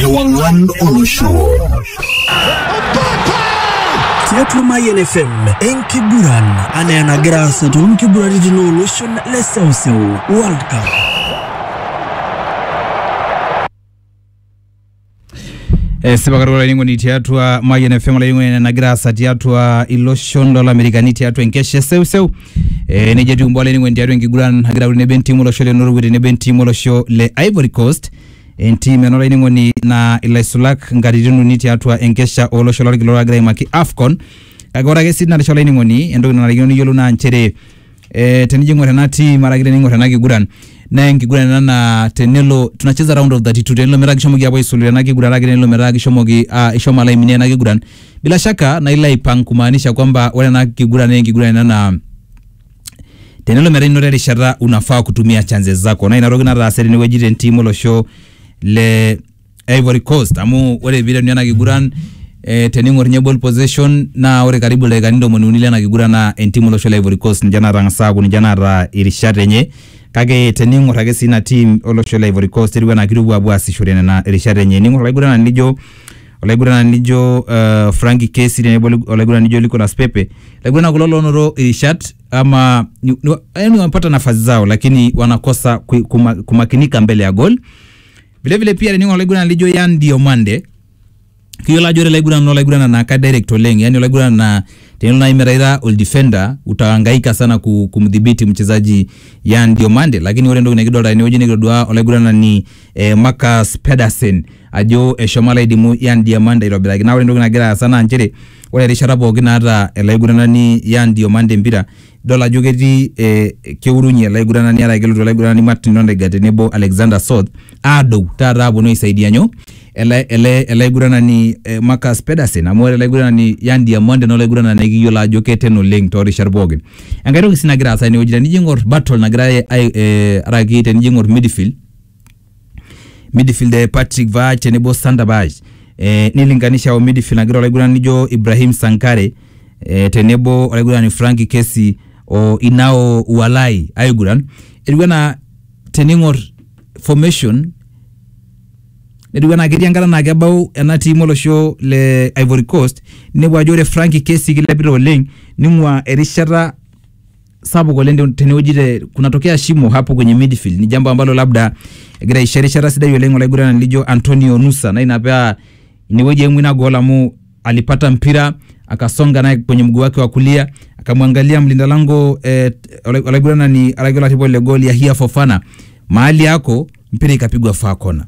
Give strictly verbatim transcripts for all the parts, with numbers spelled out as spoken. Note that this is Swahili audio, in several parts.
Ewangan Olusho. Tiatu Mayen F M Enkiburan Anayana Grasa to Enkiburan Regional Olusho Lesauso World Cup. Eh, Sebakarola lingo ni tiatua Mayen F M la lingo na grasa tiatua Iloshon dola Amerikani tiatua Nkeshe seu seu. Eh, nejetu mbole lingo tiatua Nkiguran hagira ne benti molosho le Norway ne benti molosho le Ivory Coast. Enti menola lingo ni na Ilaisulak ngaririnu ni tiatua Nkesha olosho la gilora gra maki Afcon. Agora ke sidna shola lingo ni endo na lingo ni yolo na nchere eh tenijingo renati maragire ningo renaki guran. Na ngigurana na tenelo tunacheza round of thirty-two tenelo meragi shomogi abo isulu na ngigurana tenelo meragi shomogi uh, ishoma la imine na ngiguran bila shaka na ila ipang kumaanisha kwamba wale na ngigurana ngigurana na tenelo meragi nore rishara unafaa kutumia chances zako na inarogi na raseri ni wejire ntimo lo show le Ivory Coast amu wale vile ni na ngiguran eh, teningo renewable possession na wale karibu le ganindo monunile na ngigurana ntimo lo show le Ivory Coast njana rangsagu njana ra irishare nye kage teningo rage sina team olosho la Ivory Coast riwa na kirubu abu asishurene na rishare nye ningo olaigura na nijo olaigura na nijo uh, Frankie Casey ne olaigura nijo Nicolas Pepe olaigura na kulolo noro irishat ama yani wanapata nafasi zao lakini wanakosa kuma, kumakinika mbele ya goal vile vile pia ningo olaigura na nijo Yan Diomande kiyo la jore olaigura na olaigura na ka direct oleng yani olaigura na tena na imeraira old defender utahangaika sana kumdhibiti mchezaji Yan Diomande lakini wale ndio ngidora ni wajini ngidora olegurana ni eh, Marcus Pedersen ajo eh, shomala idimu Yan Diomande irobira na wale ndio ngagira sana nchere wale rishara bogi na ata olegurana ni Yan Diomande mpira dola jogeti eh, keurunye olegurana ni ara gelo olegurana ni Martin Odegaard nebo Alexander Soth ado tarabu no isaidia nyo ele ele ele gurana ni eh, Marcus Pedersen amore ele gurana ni Yan Diomande no ele gurana na giyola jokete no leng to Richard Bogen angaro kisina grasa ni ojira ni jingor battle na graye eh, aragite ni jingor midfield midfield de Patrick Vach nebo Sandabaj eh, nilinganisha wa midfield na giro ele gurana ni jo Ibrahim Sankare eh, tenebo ele gurana ni Frankie Casey o Inao Ualai ayuguran ele teningor formation Nedugana kiriangana na gabau ena timu lo show le Ivory Coast ne wajore Frankie Casey kilebiro leng nimwa erishara sabu golende tenewojire kunatokea shimo hapo kwenye midfield ni jambo ambalo labda gira ishara sida yolengo la gura nilijo Antonio Nusa na inapea niweje mwina gola mu alipata mpira akasonga naye kwenye mguu wake wa kulia akamwangalia mlinda lango eh, la gura ni alagola tipo le goal ya Hia Fofana mahali yako mpira ikapigwa far corner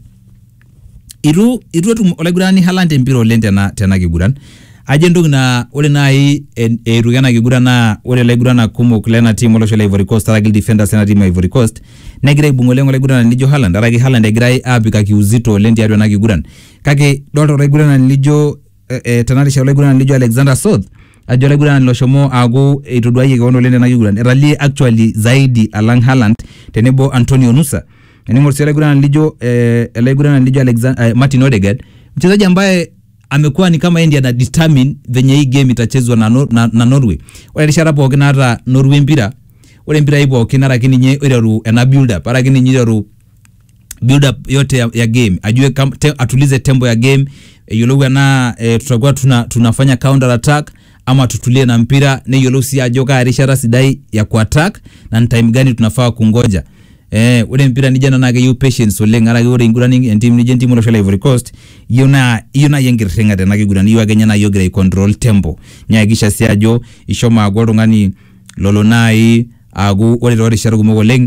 iru iru tu olegurani halante mpiro lente na tena kiguran ajendo na ole na hii eru yana kigurana ole legurana kumo kulena team olosho la Ivory Coast ragil defenders na team Ivory Coast negira ibungolengo legurana nijo Haaland ragi Haaland egrai abika kiuzito lente yado na kiguran kake doto legurana nijo eh, eh, tanarisha legurana nijo Alexander Soth ajo legurana loshomo ago itodwaye kono lente na kiguran rally actually zaidi alang Haaland tenebo Antonio Nusa ni morsele gurana lijo eh ele gurana lijo Alexander eh, Martin Odegaard mchezaji ambaye amekuwa ni kama India na determine venye hii game itachezwa na, no, na, na Norway wale lisharapo kinara Norway mpira wale mpira ipo kinara kini nye ru na build up para kini nye ru build up yote ya, ya game ajue kam, te, atulize tempo ya game e, yolo na e, tutakuwa tuna, tunafanya counter attack ama tutulie na mpira ne yolo si ajoka arishara sidai ya kuattack na time gani tunafaa kungoja eh ule mpira ni jana nage you patience so lenga nage ore ngurani and team ni jenti mo la Ivory Coast yona yona yengirhenga de nage gurani yo genya na yo grey control tempo nyagisha siajo ishoma agoro ngani lolonai agu ore ore sharugo mo leng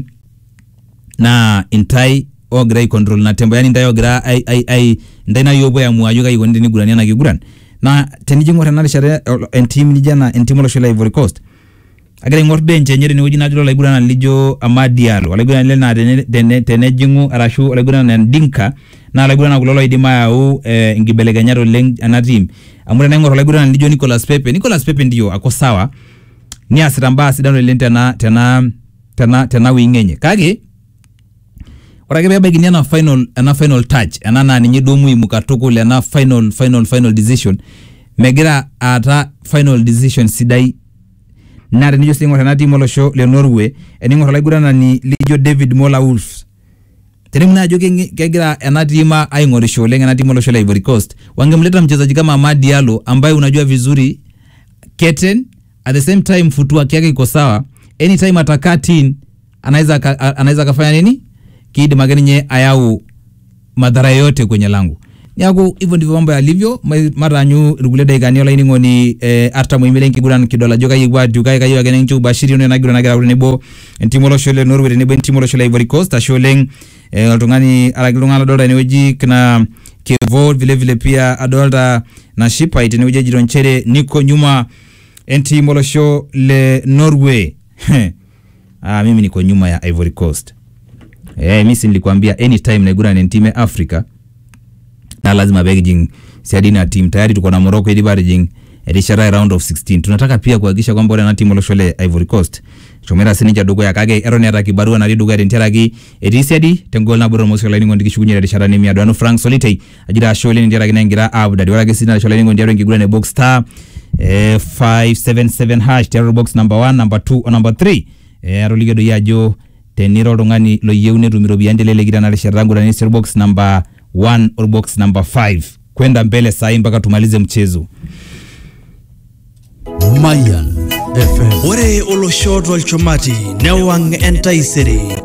na intai o grey control na tempo yani ndayo gra ai ai ai ndaina yobo ya muayo ga yonde ni gurani nage guran na tenijingo renali share and team ni jana and team lo la Ivory Coast agere ngor benche nyeri ni wujina jilo la igurana lijo Amadialo wala igurana lena tene tene jingu arashu wala igurana ndinka na wala igurana kulolo idima ya u e, ingibele nyaro leng anatim amure na ngor wala igurana lijo Nicolas Pepe Nicolas Pepe ndiyo ako sawa ni asiramba asidano lente na tena tena tena wingenye kage wala gebe begini na final na final touch anana ni nyidomu imukatuko le na final final final decision megira ata final decision sidai nare nijo singo tanati molosho le Norway eningo la gurana ni lijo David Mola Wolves Teremna ajo kegira ena tima aing'orisho oleng ena timu olosho la Ivory Coast. Wangemleta mchezaji kama Amad Diallo ambaye unajua vizuri Keten, at the same time footwork yake iko sawa. Anytime atakatin anaweza anaweza kafanya nini? Kid Maganinye ayau madhara yote kwenye lango. Yako hivyo ndivyo mambo yalivyo. Mara nyu ruguleda igani ola iningo ni eh, arta muimele nkiguran kidola joka yigwa dukai kayo agene nchu bashiri no nagira nagira nebo ntimolo shole Norway nebo ntimolo shole Ivory Coast ashole eh, altungani alagilungana dola niweji kana Kevo vile vile pia adolta na Shipa iteneweje jironchere niko nyuma ntimolo shole Norway. Ah, mimi niko nyuma ya Ivory Coast. Eh, mimi si nilikwambia anytime naigura ni time Africa na lazima beijing siadina team tayari tuko na Morocco ili barjing edishara round of sixteen. Tunataka pia kuhakikisha kwamba wale na timu loshole Ivory Coast chomera sinija dogo ya kage eroni ataki barua na riduga denteragi edisiadi tengol na boro mosola ningo ndikishugunyira edishara ni miadwano Frank Solitei ajira shole ndira ginengira abda wala gesina shole ningo ndira ngigura ne box star eh, five seven seven hash terror box number one number two or number three eh, aroligedo yajo teniro rongani lo yeune rumiro biandelele gidana le sharangu na terror box number one or box number five kwenda mbele saa mpaka tumalize mchezo. Mayan F M ore olosho tolchumati newang entaisere